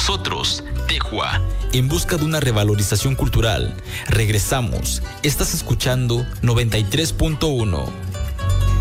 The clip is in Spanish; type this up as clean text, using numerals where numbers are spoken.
nosotros, Tejua, en busca de una revalorización cultural. Regresamos. Estás escuchando 93.1.